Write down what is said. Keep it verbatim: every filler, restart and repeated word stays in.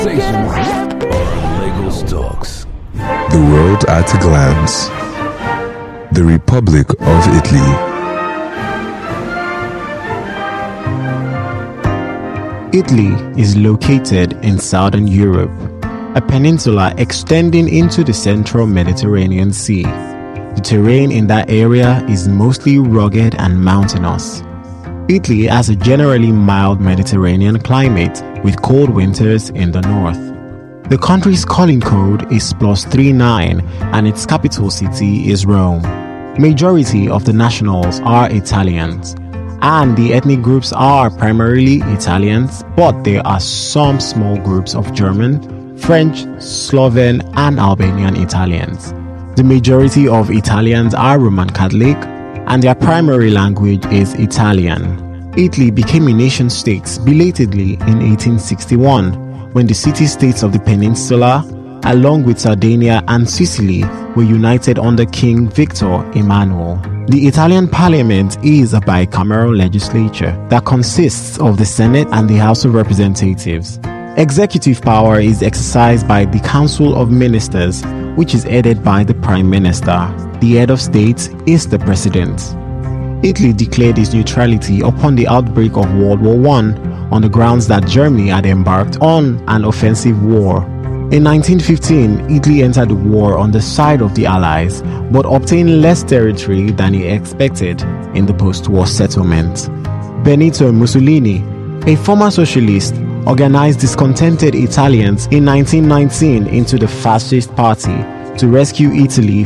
Lagos Talks. The world at a glance. The Republic of Italy. Italy is located in southern Europe, a peninsula extending into the central Mediterranean Sea. The terrain in that area is mostly rugged and mountainous. Italy has a generally mild Mediterranean climate with cold winters in the north. The country's calling code is plus three nine and its capital city is Rome. Majority of the nationals are Italians, and the ethnic groups are primarily Italians, but there are some small groups of German, French, Slovene, and Albanian Italians. The majority of Italians are Roman Catholic, and their primary language is Italian. Italy became a nation-state belatedly in eighteen sixty-one, when the city-states of the peninsula, along with Sardinia and Sicily, were united under King Victor Emmanuel. The Italian parliament is a bicameral legislature that consists of the Senate and the House of Representatives. Executive power is exercised by the Council of Ministers, which is headed by the Prime Minister. The head of state is the President. Italy declared its neutrality upon the outbreak of World War One on the grounds that Germany had embarked on an offensive war. In nineteen fifteen, Italy entered the war on the side of the Allies, but obtained less territory than he expected in the post-war settlement. Benito Mussolini, a former socialist, organized discontented Italians in nineteen nineteen into the Fascist Party to rescue Italy